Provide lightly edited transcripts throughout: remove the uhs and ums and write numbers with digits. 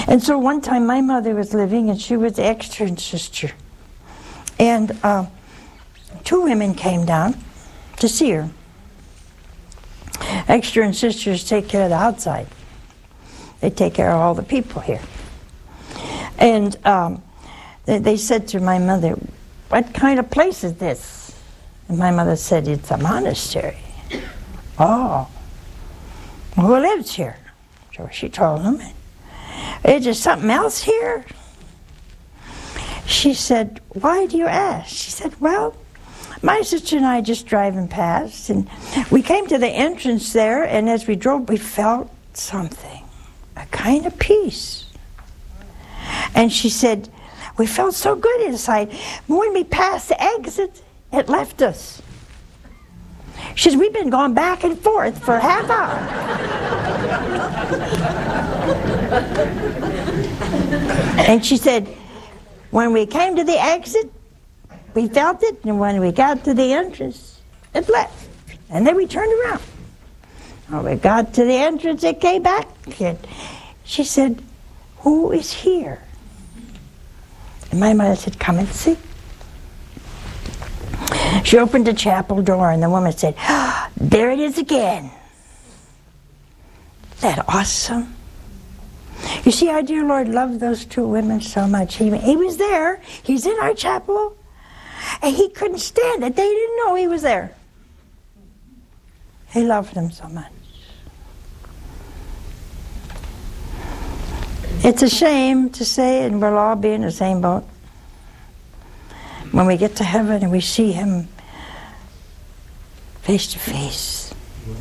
And so one time my mother was living, and she was the extra sister. And two women came down to see her. Extra and sisters take care of the outside. They take care of all the people here. And they said to my mother, "What kind of place is this?" And my mother said, "It's a monastery." "Oh, who lives here?" So she told them. "Is there something else here?" She said, "Why do you ask?" She said, "Well, my sister and I just driving past, and we came to the entrance there, and as we drove, we felt something, a kind of peace." And she said, "We felt so good inside. When we passed the exit, it left us." She says, "We've been going back and forth for a half hour." And she said, "When we came to the exit, we felt it, and when we got to the entrance, it left. And then we turned around. When we got to the entrance, it came back." And she said, "Who is here?" And my mother said, "Come and see." She opened the chapel door, and the woman said, "Ah, there it is again." Isn't that awesome? You see, our dear Lord loved those two women so much. He was there. He's in our chapel. And he couldn't stand it. They didn't know he was there. He loved them so much. It's a shame to say, and we'll all be in the same boat, when we get to heaven and we see him face to face.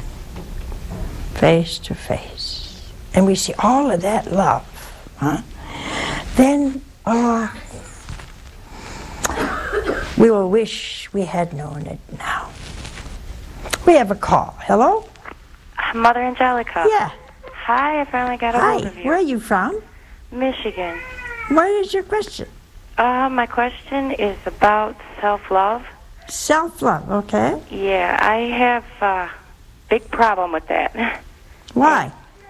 Face to face. And we see all of that love. Then we will wish we had known it now. We have a call. Hello? Mother Angelica. Yeah. Hi, I finally got a hold of you. Where are you from? Michigan. What is your question? My question is about self-love. Self-love, okay. Yeah, I have a big problem with that. Why?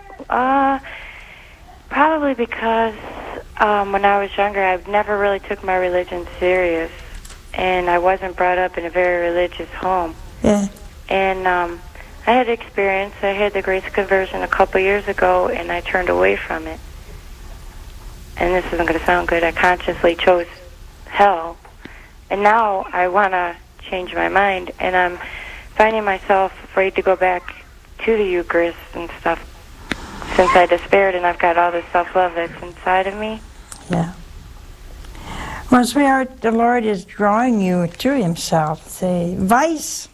Probably because when I was younger, I never really took my religion serious, and I wasn't brought up in a very religious home. Yeah. And I had experience. I had the Grace Conversion a couple years ago, and I turned away from it. And this isn't going to sound good. I consciously chose hell, and now I want to change my mind, and I'm finding myself afraid to go back to the Eucharist and stuff since I despaired, and I've got all this self-love that's inside of me. Yeah. Well, sweetheart, the Lord is drawing you to himself. Say, vice.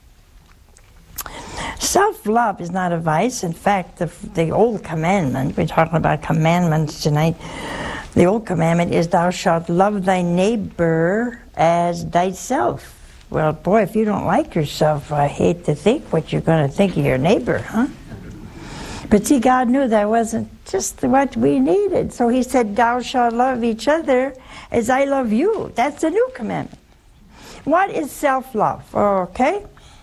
Self-love is not a vice. In fact, the old commandment, we're talking about commandments tonight, the old commandment is, thou shalt love thy neighbor as thyself. Well, boy, if you don't like yourself, I hate to think what you're going to think of your neighbor, huh? But see, God knew that wasn't just what we needed. So he said, thou shalt love each other as I love you. That's the new commandment. What is self-love? Okay?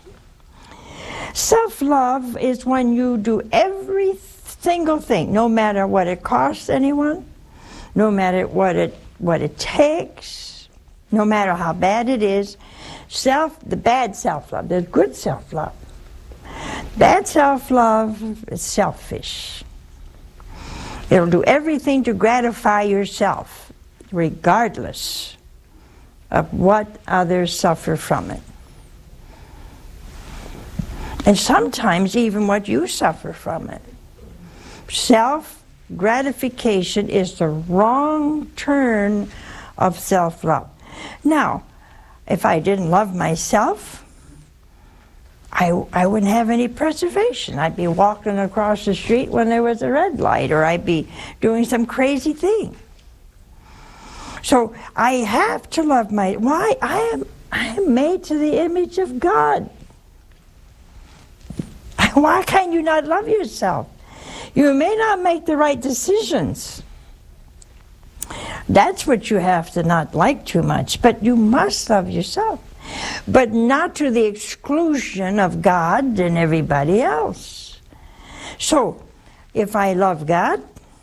Self-love is when you do every single thing, no matter what it costs anyone, no matter what it takes, no matter how bad it is. The bad self-love, the good self-love. Bad self-love is selfish. It'll do everything to gratify yourself, regardless of what others suffer from it. And sometimes even what you suffer from it. Self-gratification is the wrong turn of self-love. Now, if I didn't love myself, I wouldn't have any preservation. I'd be walking across the street when there was a red light, or I'd be doing some crazy thing. So I have to love why? I am made to the image of God. Why can you not love yourself? You may not make the right decisions. That's what you have to not like too much, but you must love yourself. But not to the exclusion of God and everybody else. So, if I love God,